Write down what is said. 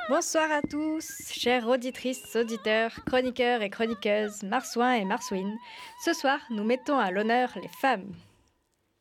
Bonsoir à tous, chères auditrices, auditeurs, chroniqueurs et chroniqueuses, marsouins et marsouines. Ce soir, nous mettons à l'honneur les femmes.